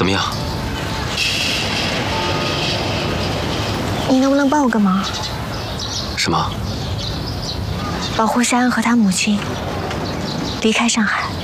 怎么样？ 你能不能帮我个忙？ 什么？ 保护夏恩和他母亲离开上海。